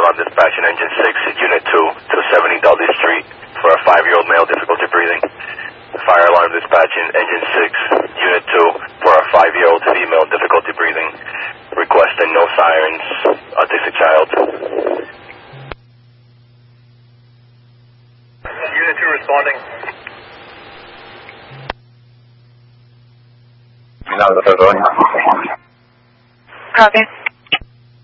alarm dispatching engine 6, unit 2, 270 Dudley Street for a 5-year-old male, difficulty breathing. Fire alarm dispatching engine 6, unit 2 for a 5-year-old female, difficulty breathing. Requesting no sirens, autistic child. Unit 2 responding. Copy.